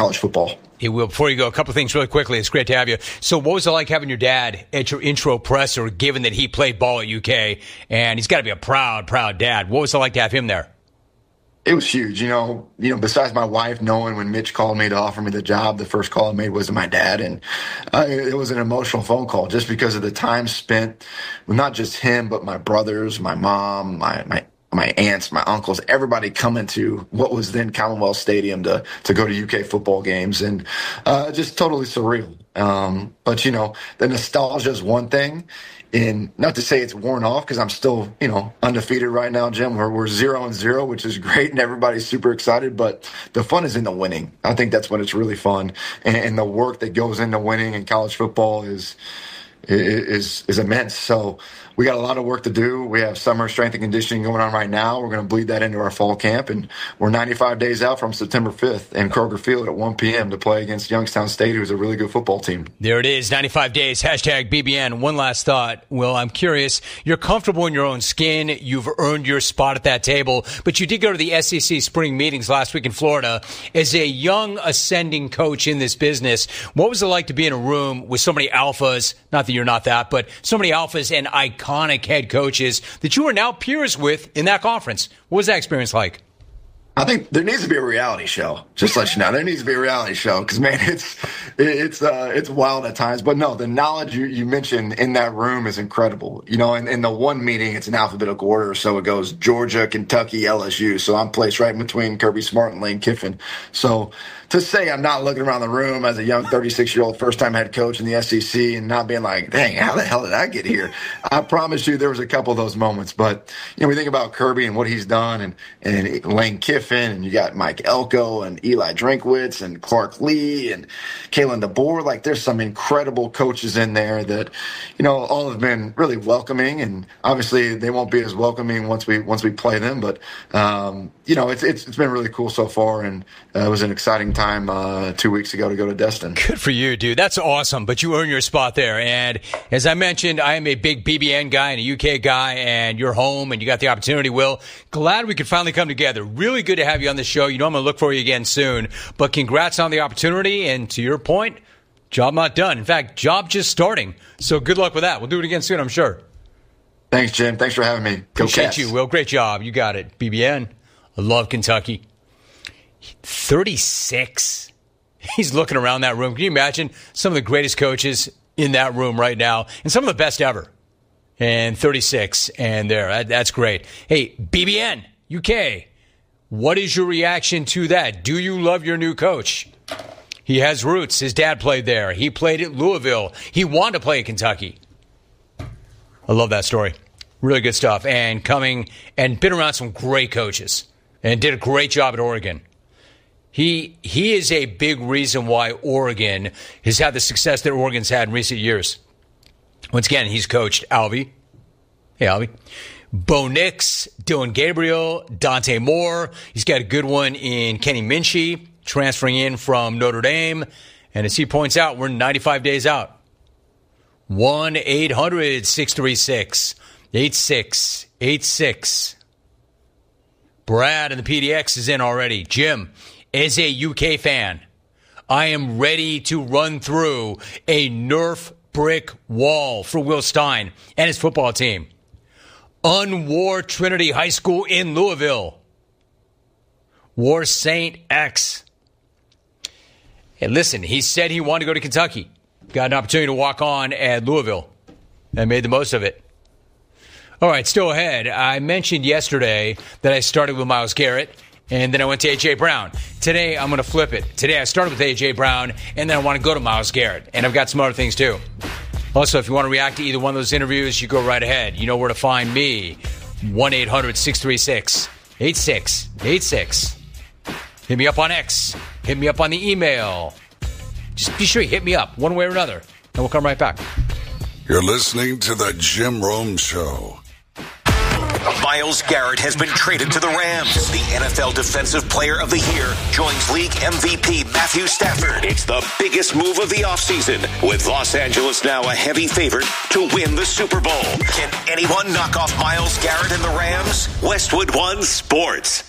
college football. He will. Before you go, a couple of things really quickly. It's great to have you. So what was it like having your dad at your intro presser, given that he played ball at UK, and he's got to be a proud dad. What was it like to have him there? It was huge. Besides my wife, knowing when Mitch called me to offer me the job, the first call I made was to my dad. And it was an emotional phone call just because of the time spent with not just him, but my brothers, my mom, my aunts, my uncles, everybody coming to what was then Commonwealth Stadium to go to UK football games, and just totally surreal. But the nostalgia is one thing, and not to say it's worn off because I'm still, undefeated right now, Jim. We're 0-0, which is great, and everybody's super excited. But the fun is in the winning. I think that's when it's really fun, and the work that goes into winning in college football is immense. So we got a lot of work to do. We have summer strength and conditioning going on right now. We're going to bleed that into our fall camp, and we're 95 days out from September 5th in Kroger Field at 1 p.m. to play against Youngstown State, who's a really good football team. There it is, 95 days, #BBN. One last thought. Well, I'm curious. You're comfortable in your own skin. You've earned your spot at that table, but you did go to the SEC spring meetings last week in Florida. As a young ascending coach in this business, what was it like to be in a room with so many alphas, not that you're not that, but so many alphas and iconic head coaches that you are now peers with in that conference? What was that experience like? I think there needs to be a reality show. Just to let you know, there needs to be a reality show because, man, it's wild at times. But no, the knowledge you mentioned in that room is incredible. In the one meeting, it's in alphabetical order, so it goes Georgia, Kentucky, LSU. So I'm placed right in between Kirby Smart and Lane Kiffin. So to say I'm not looking around the room as a young 36-year-old first-time head coach in the SEC and not being like, dang, how the hell did I get here? I promise you there was a couple of those moments. But, we think about Kirby and what he's done and Lane Kiffin, and you got Mike Elko and Eli Drinkwitz and Clark Lee and Kalen DeBoer. Like, there's some incredible coaches in there that, all have been really welcoming. And obviously they won't be as welcoming once we play them. But, it's been really cool so far. And it was an exciting time 2 weeks ago to go to Destin. Good for you, dude. That's awesome. But you earned your spot there. And as I mentioned, I am a big BBN guy and a UK guy, and you're home and you got the opportunity, Will. Glad we could finally come together. Really good to have you on the show. I'm going to look for you again soon. But congrats on the opportunity. And to your point, job not done. In fact, job just starting. So good luck with that. We'll do it again soon, I'm sure. Thanks, Jim. Thanks for having me. Go Appreciate Cats. you, Will. Great job. You got it. BBN. I love Kentucky. 36. He's looking around that room. Can you imagine some of the greatest coaches in that room right now and some of the best ever? And 36 and there. That's great. Hey, BBN, UK, what is your reaction to that? Do you love your new coach? He has roots. His dad played there. He played at Louisville. He wanted to play at Kentucky. I love that story. Really good stuff. And coming and been around some great coaches and did a great job at Oregon. He is a big reason why Oregon has had the success that Oregon's had in recent years. Once again, he's coached Alvy. Hey, Alvy. Bo Nix, Dylan Gabriel, Dante Moore. He's got a good one in Kenny Minchie, transferring in from Notre Dame. And as he points out, we're 95 days out. 1-800-636-8686. Brad and the PDX is in already. Jim, as a UK fan, I am ready to run through a Nerf brick wall for Will Stein and his football team. Unwar Trinity High School in Louisville. War Saint X. Hey, listen, he said he wanted to go to Kentucky. Got an opportunity to walk on at Louisville and made the most of it. All right, still ahead. I mentioned yesterday that I started with Myles Garrett, and then I went to A.J. Brown. Today, I'm going to flip it. Today, I started with A.J. Brown, and then I want to go to Myles Garrett. And I've got some other things, too. Also, if you want to react to either one of those interviews, you go right ahead. You know where to find me. 1-800-636-8686. Hit me up on X. Hit me up on the email. Just be sure you hit me up one way or another, and we'll come right back. You're listening to The Jim Rome Show. Myles Garrett has been traded to the Rams. The NFL Defensive Player of the Year joins league MVP Matthew Stafford. It's the biggest move of the offseason, with Los Angeles now a heavy favorite to win the Super Bowl. Can anyone knock off Myles Garrett and the Rams? Westwood One Sports.